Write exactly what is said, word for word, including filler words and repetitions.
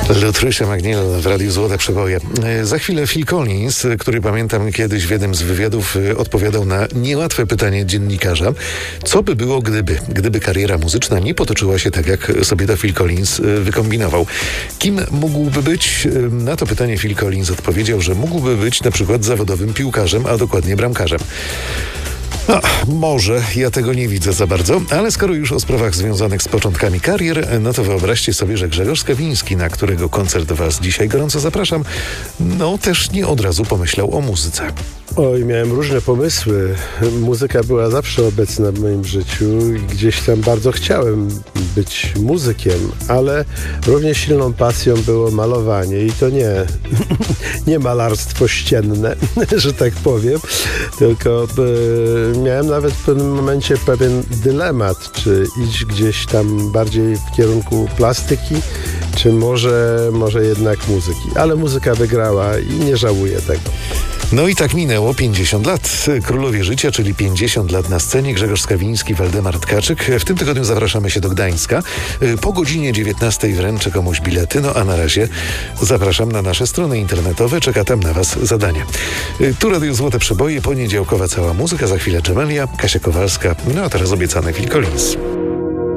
Lutrysia McNeil w Radiu Złote Przeboje. Za chwilę Phil Collins, który pamiętam kiedyś w jednym z wywiadów odpowiadał na niełatwe pytanie dziennikarza. Co by było gdyby? Gdyby kariera muzyczna nie potoczyła się tak, jak sobie to Phil Collins wykombinował. Kim mógłby być? Na to pytanie Phil Collins odpowiedział, że mógłby być na przykład zawodowym piłkarzem, a dokładnie bramkarzem. No, może ja tego nie widzę za bardzo, ale skoro już o sprawach związanych z początkami karier, no to wyobraźcie sobie, że Grzegorz Skawiński, na którego koncert was dzisiaj gorąco zapraszam, no też nie od razu pomyślał o muzyce. Oj, miałem różne pomysły. Muzyka była zawsze obecna w moim życiu i gdzieś tam bardzo chciałem być muzykiem, ale równie silną pasją było malowanie i to nie, nie malarstwo ścienne, że tak powiem, tylko e, miałem nawet w pewnym momencie pewien dylemat, czy iść gdzieś tam bardziej w kierunku plastyki, czy może, może jednak muzyki. Ale muzyka wygrała i nie żałuję tego. No i tak minęło pięćdziesiąt lat. Królowie życia, czyli pięćdziesiąt lat na scenie. Grzegorz Skawiński, Waldemar Tkaczyk. W tym tygodniu zapraszamy się do Gdańska. Po godzinie dziewiętnastej wręczę komuś bilety. No a na razie zapraszam na nasze strony internetowe. Czeka tam na was zadanie. Tu Radio Złote Przeboje, poniedziałkowa cała muzyka. Za chwilę Dżemelia, Kasia Kowalska. No a teraz obiecany Phil Collins.